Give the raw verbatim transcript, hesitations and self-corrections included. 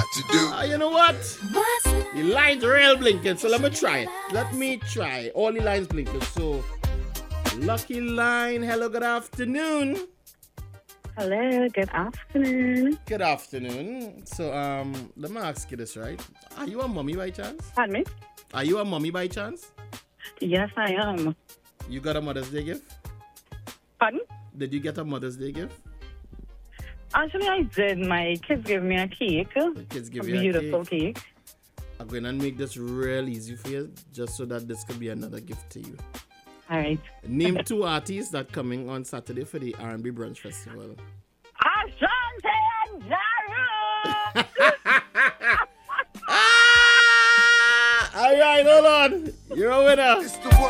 to do. Uh, you know what? The lines are real blinking, so let me try it. Let me try. All the lines blinking. So, lucky line. Hello, good afternoon. Hello, good afternoon. Good afternoon. So, um, let me ask you this, right? Are you a mommy by chance? Pardon me? Are you a mommy by chance? Yes, I am. You got a Mother's Day gift? Pardon? Did you get a Mother's Day gift? Actually, I did. My kids gave me a cake. The kids give a you a beautiful cake. cake. I'm going to make this real easy for you, just so that this could be another gift to you. All right. Name two artists that coming on Saturday for the R and B Brunch Festival. Ashanti and Daru! Ah! All right, hold on. You're a winner. It's the one.